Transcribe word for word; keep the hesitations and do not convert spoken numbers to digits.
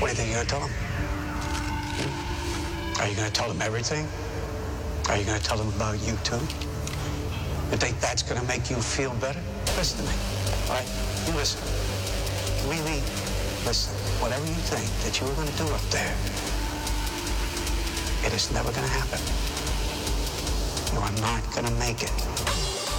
What do you think you're going to tell them? Are you going to tell them everything? Are you going to tell them about you, too? You think that's going to make you feel better? Listen to me, all right? You listen. Really listen. Whatever you think that you were going to do up there, it is never going to happen. You are not going to make it.